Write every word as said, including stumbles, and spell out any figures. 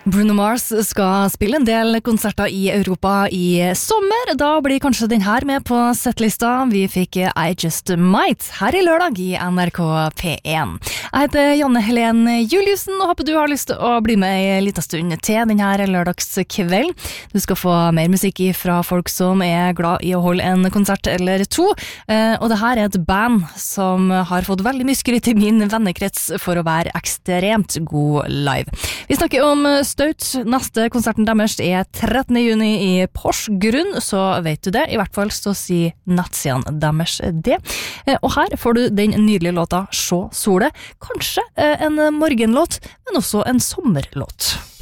Bruno Mars skal spille en del konserter i Europa i sommer. Da blir kanskje den her med på settlista. Vi fikk I Just Might her i lørdag i N R K P én. Jeg heter Janne Helene Juliussen og håper du har lyst til å bli med en liten stund til denne lørdagskvelden. Du skal få mer musikk fra folk som er glad i å holde en konsert eller to. Og det her er et band som har fått veldig mye skryt i min vennekrets for å være ekstremt god live. Vi snakker om Staut. Neste konserten deres er trettende juni i Porsgrunn, så vet du det. I hvert fall så sier nettsiden deres det. Og her får du den nydelige låta «Sjå sole». Kanskje en morgenlåt, men også en sommerlåt.